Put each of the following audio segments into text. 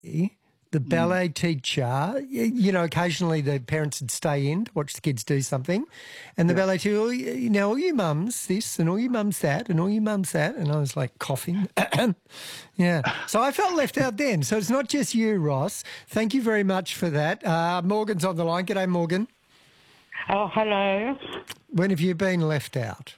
the ballet teacher, occasionally the parents would stay in to watch the kids do something, and the ballet teacher, all you mums this and all you mums that and all you mums that, and I was like coughing. Yeah. So I felt left out then. So it's not just you, Ross. Thank you very much for that. Morgan's on the line. G'day, Morgan. Oh, hello. When have you been left out?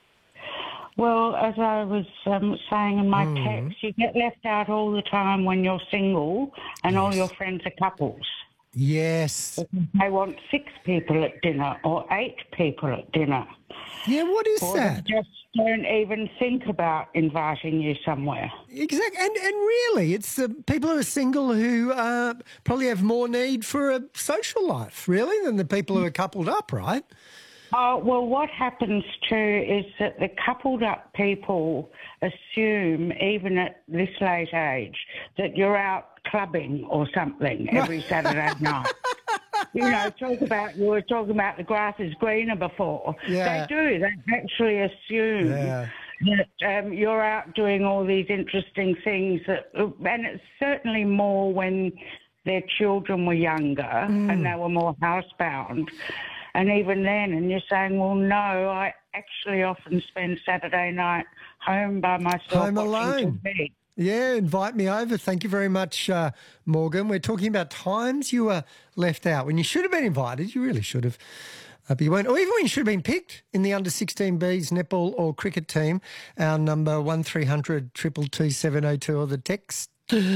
Well, as I was saying in my text, you get left out all the time when you're single and all your friends are couples. Yes. They want 6 people at dinner or 8 people at dinner. Yeah, what is or that? They just don't even think about inviting you somewhere. Exactly. And really, it's the people who are single who probably have more need for a social life, really, than the people who are coupled up, right? Oh, well, what happens too is that the coupled up people assume, even at this late age, that you're out clubbing or something every Saturday night. You were talking about the grass is greener before. Yeah. They do. They actually assume that you're out doing all these interesting things. And it's certainly more when their children were younger and they were more housebound. And even then, and you're saying, well, no, I actually often spend Saturday night home by myself. Home alone. TV. Yeah, invite me over. Thank you very much, Morgan. We're talking about times you were left out. When you should have been invited, you really should have. But you weren't. Or even when you should have been picked in the under-16Bs netball or cricket team. Our number 1300 222 702 or the text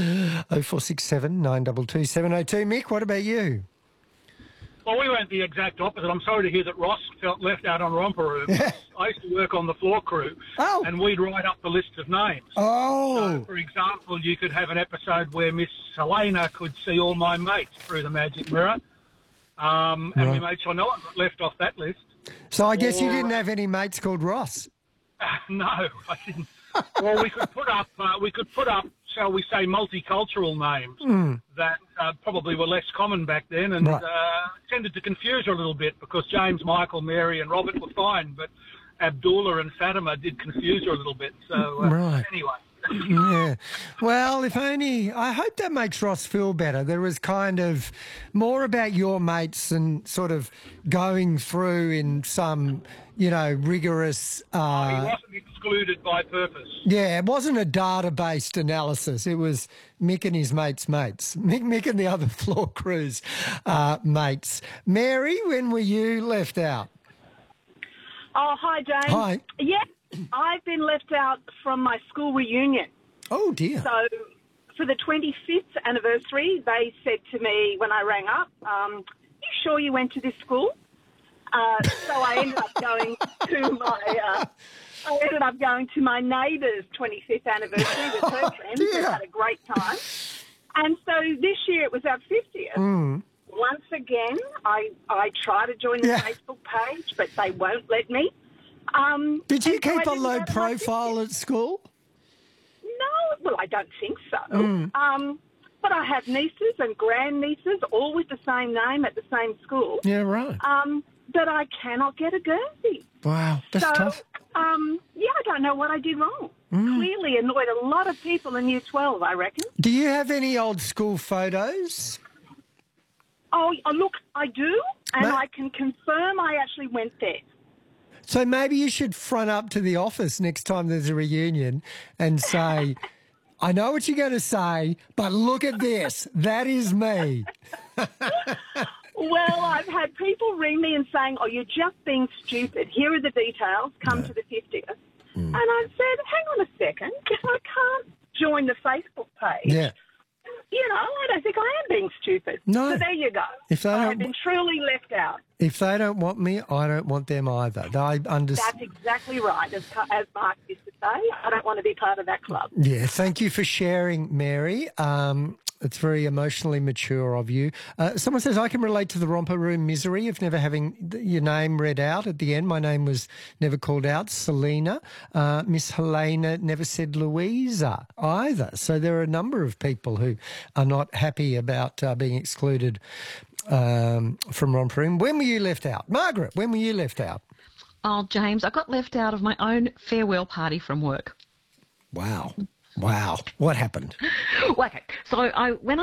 0467 922 702. Mick, what about you? Well, we went the exact opposite. I'm sorry to hear that Ross felt left out on Romper Room. I used to work on the floor crew, and we'd write up the list of names. So, for example, you could have an episode where Miss Helena could see all my mates through the magic mirror, and we made sure no one got left off that list. So I guess you didn't have any mates called Ross? No, I didn't. Well, we could put up, shall we say, multicultural names that probably were less common back then and tended to confuse her a little bit because James, Michael, Mary and Robert were fine, but Abdullah and Fatima did confuse her a little bit. So anyway. Yeah. Well, if only, I hope that makes Ross feel better. There was kind of more about your mates and sort of going through in some, rigorous... he wasn't excluded by purpose. Yeah, it wasn't a data-based analysis. It was Mick and his mates' mates. Mick and the other floor crews mates. Mary, when were you left out? Oh, hi, James. Hi. Yeah, I've been left out from my school reunion. Oh, dear. So for the 25th anniversary, they said to me when I rang up, you sure you went to this school? So I ended up going to my neighbour's 25th anniversary with her friends. We had a great time. And so this year it was our 50th. Once again, I try to join the Facebook page, but they won't let me. Did you keep a low profile at school? No, well, I don't think so. But I have nieces and grandnieces, all with the same name at the same school. Yeah, right. But I cannot get a Guernsey. Wow, that's tough. I don't know what I did wrong. Clearly annoyed a lot of people in Year 12, I reckon. Do you have any old school photos? Oh, look, I do, and I can confirm I actually went there. So maybe you should front up to the office next time there's a reunion and say, I know what you're going to say, but look at this. That is me. Well, I've had people ring me and saying, oh, you're just being stupid. Here are the details. Come to the 50th. And I said, hang on a second. I can't join the Facebook page. Yeah. I don't think I am being stupid. No. So there you go. I've been truly left out. If they don't want me, I don't want them either. I understand. That's exactly right. As Mark used to say, I don't want to be part of that club. Yeah, thank you for sharing, Mary. It's very emotionally mature of you. Someone says, I can relate to the Romper Room misery of never having your name read out at the end. My name was never called out, Selena. Miss Helena never said Louisa either. So there are a number of people who are not happy about being excluded from Romper Room. When were you left out? Margaret, when were you left out? Oh, James, I got left out of my own farewell party from work. Wow. What happened? Okay, so when